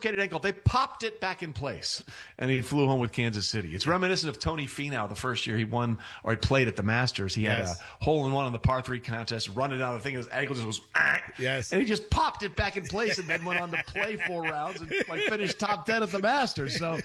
dislocated ankle. They popped it back in place, and he flew home with Kansas City. It's reminiscent of Tony Finau the first year he won or he played at the Masters. He had a hole-in-one on the par 3 contest, running down the thing, his ankle just was, and he just popped it back in place and then went on to play 4 rounds and finished top 10 at the Masters. So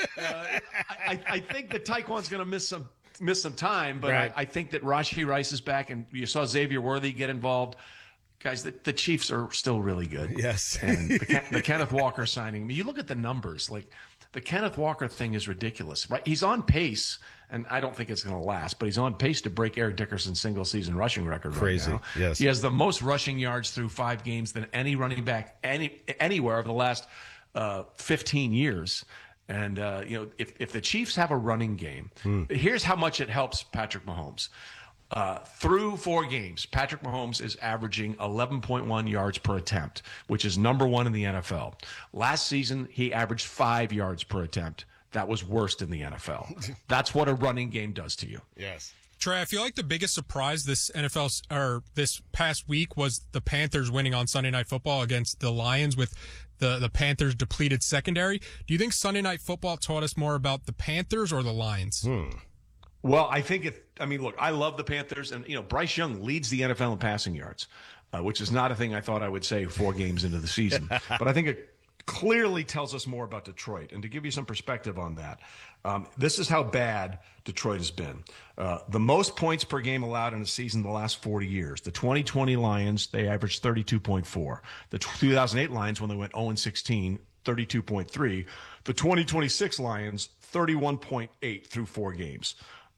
I think that Tyquan's going to miss some time, but I think that Rashee Rice is back, and you saw Xavier Worthy get involved. Guys, the Chiefs are still really good. Yes. And the Kenneth Walker signing, I mean, you look at the numbers, like the Kenneth Walker thing is ridiculous, right? He's on pace, and I don't think it's going to last, but he's on pace to break Eric Dickerson's single-season rushing record right now. Yes. He has the most rushing yards through 5 games than any running back anywhere over the last 15 years. And, if the Chiefs have a running game, here's how much it helps Patrick Mahomes. Through 4 games, Patrick Mahomes is averaging 11.1 yards per attempt, which is number 1 in the NFL. Last season, he averaged 5 yards per attempt. That was worst in the NFL. That's what a running game does to you. Yes. Trey, I feel like the biggest surprise this this past week was the Panthers winning on Sunday Night Football against the Lions with the Panthers' depleted secondary. Do you think Sunday Night Football taught us more about the Panthers or the Lions? Well, I think look, I love the Panthers, and Bryce Young leads the NFL in passing yards, which is not a thing I thought I would say 4 games into the season. But I think it clearly tells us more about Detroit. And to give you some perspective on that, this is how bad Detroit has been. The most points per game allowed in a season in the last 40 years. The 2020 Lions, they averaged 32.4. The 2008 Lions, when they went 0-16, 32.3. The 2026 Lions, 31.8 through 4 games.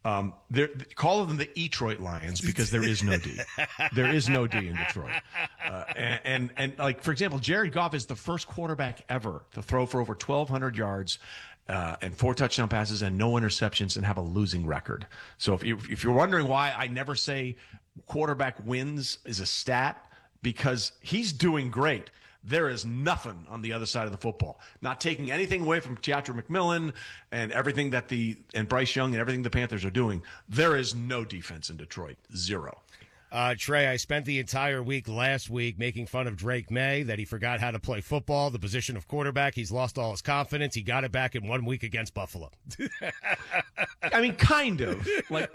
Call them the Detroit Lions because there is no D. There is no D in Detroit. And like, for example, Jared Goff is the first quarterback ever to throw for over 1,200 yards and 4 touchdown passes and no interceptions and have a losing record. So if you're wondering why I never say quarterback wins is a stat, because he's doing great. There is nothing on the other side of the football. Not taking anything away from Teatro McMillan and everything and Bryce Young and everything the Panthers are doing. There is no defense in Detroit. 0. Trey, I spent the entire week last week making fun of Drake May, that he forgot how to play football, the position of quarterback. He's lost all his confidence. He got it back in 1 week against Buffalo. I mean, kind of.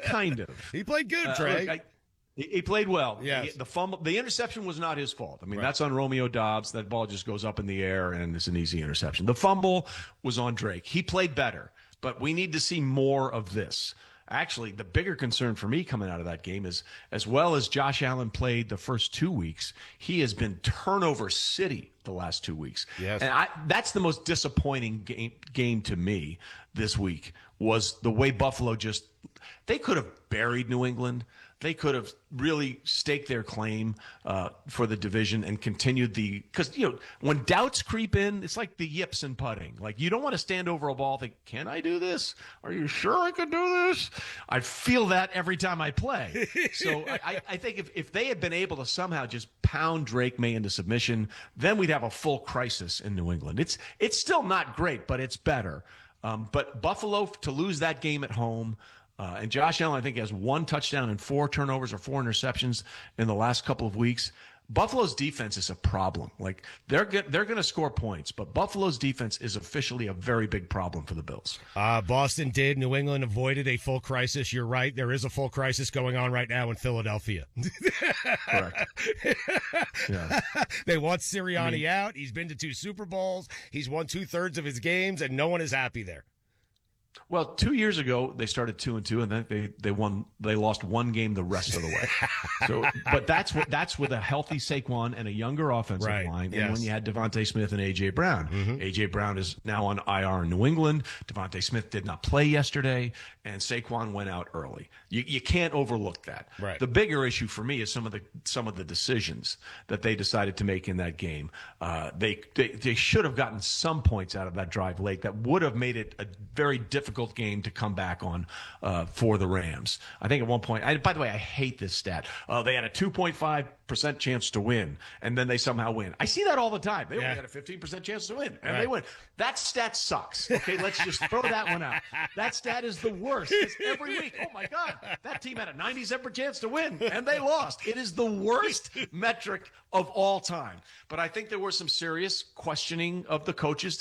He played good, Trey. He played well. Yes. The interception was not his fault. I mean, that's on Romeo Doubs. That ball just goes up in the air, and it's an easy interception. The fumble was on Drake. He played better, but we need to see more of this. Actually, the bigger concern for me coming out of that game is, as well as Josh Allen played the first 2 weeks, he has been turnover city the last 2 weeks. Yes. And that's the most disappointing game to me this week, was the way Buffalo they could have buried New England. They could have really staked their claim for the division and continued because when doubts creep in, it's like the yips in putting. Like, you don't want to stand over a ball and think, can I do this? Are you sure I can do this? I feel that every time I play. So I think if they had been able to somehow just pound Drake May into submission, then we'd have a full crisis in New England. It's still not great, but it's better. But Buffalo, to lose that game at home, and Josh Allen, I think, has 1 touchdown and 4 turnovers or 4 interceptions in the last couple of weeks. Buffalo's defense is a problem. Like, they're going to score points, but Buffalo's defense is officially a very big problem for the Bills. Boston did. New England avoided a full crisis. You're right. There is a full crisis going on right now in Philadelphia. Correct. Yeah. They want Sirianni out. He's been to 2 Super Bowls. He's won 2/3 of his games, and no one is happy there. Well, 2 years ago they started 2-2, and then they lost 1 game the rest of the way. So, but that's with a healthy Saquon and a younger offensive line, and when you had Devontae Smith and AJ Brown. AJ Brown is now on IR in New England. Devontae Smith did not play yesterday, and Saquon went out early. You can't overlook that. Right. The bigger issue for me is some of the decisions that they decided to make in that game. They should have gotten some points out of that drive late that would have made it a very difficult game to come back on for the Rams. I think at one point, by the way, I hate this stat. They had a 2.5% chance to win, and then they somehow win. I see that all the time. They only had a 15% chance to win, and they win. That stat sucks. Okay, let's just throw that one out. That stat is the worst. It's every week. Oh, my God. That team had a 97% chance to win, and they lost. It is the worst metric of all time. But I think there was some serious questioning of the coaches